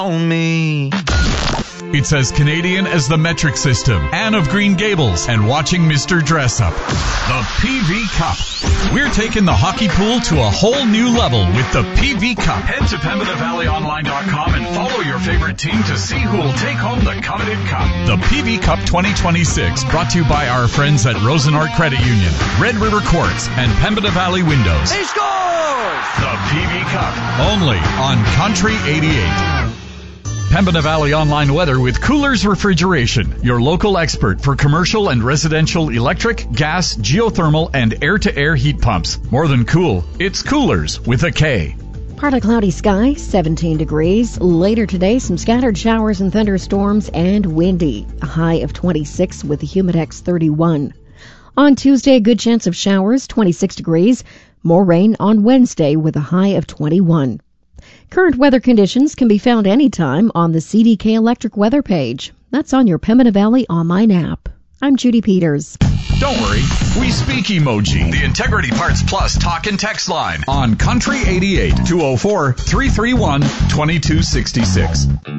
on me. It's as Canadian as the metric system, Anne of Green Gables, and watching Mr. Dress Up. The PV Cup. We're taking the hockey pool to a whole new level with the PV Cup. Head to PembinaValleyOnline.com and follow your favorite team to see who will take home the coveted cup. The PV Cup 2026, brought to you by our friends at Rosenart Credit Union, Red River Quartz, and Pembina Valley Windows. He scores! The PV Cup, only on Country 88. Pembina Valley Online Weather with Coolers Refrigeration, your local expert for commercial and residential electric, gas, geothermal, and air-to-air heat pumps. More than cool, it's Coolers with a K. Partly cloudy sky, 17 degrees. Later today, some scattered showers and thunderstorms and windy. A high of 26 with a Humidex 31. On Tuesday, a good chance of showers, 26 degrees. More rain on Wednesday with a high of 21. Current weather conditions can be found anytime on the CDK Electric weather page. That's on your Pembina Valley online app. I'm Judy Peters. Don't worry, we speak emoji. The Integrity Parts Plus talk and text line on Country 88 204-331-2266.